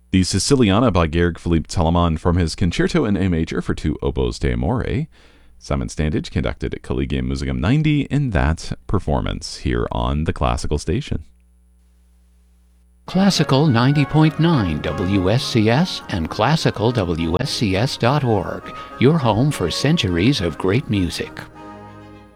The Siciliana by Georg Philipp Telemann from his Concerto in A Major for two oboes d'amore. Simon Standage conducted Collegium Musicum 90 in that performance here on the Classical Station. Classical 90.9 WSCS and classicalwscs.org, your home for centuries of great music.